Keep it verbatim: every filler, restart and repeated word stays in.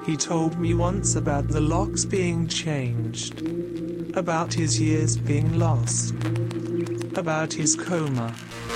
He told me once about the locks being changed, about his years being lost, about his coma.